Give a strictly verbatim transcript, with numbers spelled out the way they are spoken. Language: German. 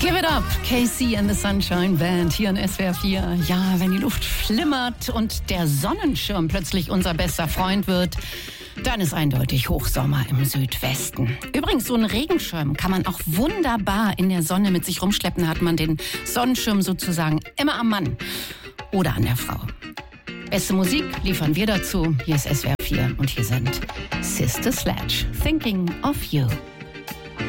Give it up, K C and the Sunshine Band hier in S W R vier. Ja, wenn die Luft flimmert und der Sonnenschirm plötzlich unser bester Freund wird, dann ist eindeutig Hochsommer im Südwesten. Übrigens, so einen Regenschirm kann man auch wunderbar in der Sonne mit sich rumschleppen. Hat man den Sonnenschirm sozusagen immer am Mann oder an der Frau. Beste Musik liefern wir dazu. Hier ist S W R vier und hier sind Sister Sledge, Thinking of You.